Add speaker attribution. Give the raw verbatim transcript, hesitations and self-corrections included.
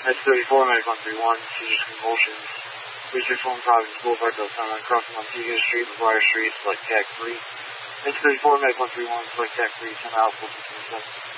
Speaker 1: S thirty-four, Medic one three one, seizures, convulsions. Reach your phone, Providence Boulevard, Deltona, crossing Montego Street, McGuire Street, select T A C three. S thirty-four, Medic one three one, select T A C three, ten out, four two seven.